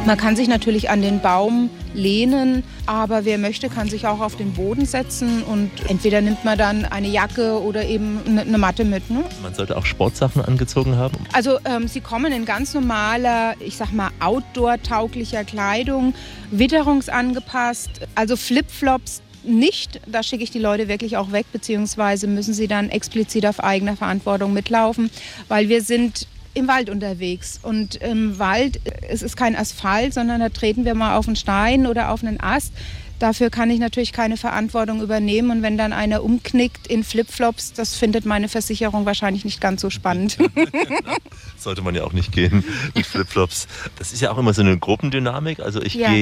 Man kann sich natürlich an den Baum lehnen, aber wer möchte, kann sich auch auf den Boden setzen und entweder nimmt man dann eine Jacke oder eben eine Matte mit. Ne? Man sollte auch Sportsachen angezogen haben? Also sie kommen in ganz normaler, ich sag mal outdoor-tauglicher Kleidung, witterungsangepasst, also Flipflops nicht. Da schicke ich die Leute wirklich auch weg, beziehungsweise müssen sie dann explizit auf eigener Verantwortung mitlaufen, weil wir sind im Wald unterwegs. Und im Wald, es ist kein Asphalt, sondern da treten wir mal auf einen Stein oder auf einen Ast. Dafür kann ich natürlich keine Verantwortung übernehmen. Und wenn dann einer umknickt in Flipflops, das findet meine Versicherung wahrscheinlich nicht ganz so spannend. Sollte man ja auch nicht gehen mit Flipflops. Das ist ja auch immer so eine Gruppendynamik. Also ich gehe